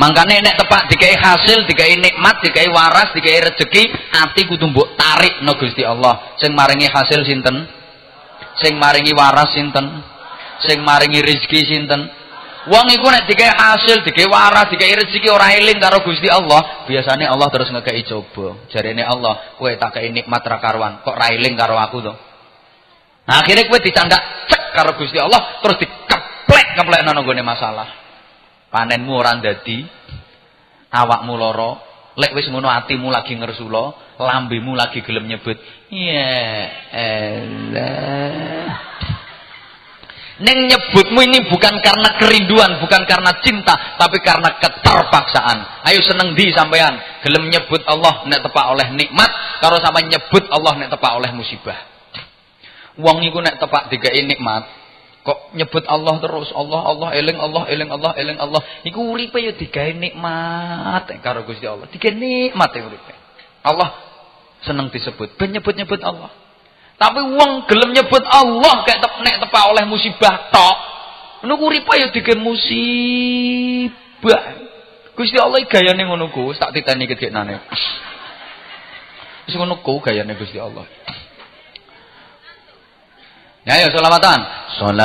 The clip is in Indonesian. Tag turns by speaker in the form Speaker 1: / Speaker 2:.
Speaker 1: Mangkane nek tepak dikai hasil, dikai nikmat, dikai waras, dikai rezeki, ati kudu mbok tarikno Gusti Allah. Sing maringi hasil sinten? Sing maringi waras sinten? Sing maringi rezeki sinten? Wong iku nek dikai hasil, dikai waras, dikai rezeki ora eling karo Gusti Allah, biasane Allah terus ngekeki coba. Jarene Allah, kowe tak kei nikmat ra karuan, kok ra eling karo aku to. Nah, akhirnya kowe dicandak cek karo Gusti Allah, terus dikeplek-keplekno nang gone masalah. Panenmu ora dadi, awakmu lara, lek wis ngono atimu lagi ngersula, lambemu lagi gelem nyebut ya Allah. Neng nyebutmu ini bukan karena kerinduan, bukan karena cinta, tapi karena keterpaksaan. Ayo seneng di sampean, gelem nyebut Allah nek tepak oleh nikmat, karo sama nyebut Allah nek tepak oleh musibah. Wong iku nek tepak digawe nikmat, kok nyebut Allah terus, Allah eling Allah eling Allah eling Allah. Iku uripe ya digawe nikmat karo Gusti Allah. Digawe nikmat ya uripe. Allah seneng disebut, ben nyebut-nyebut Allah. Tapi wong gelem nyebut Allah kayak nek tepak oleh musibah tok. Ngono uripe ya digawe musibah. Gusti Allah gayane ngono ku, tak titeni gedhenane. Wis ngono ku gayane Gusti Allah. Ya, selawatan.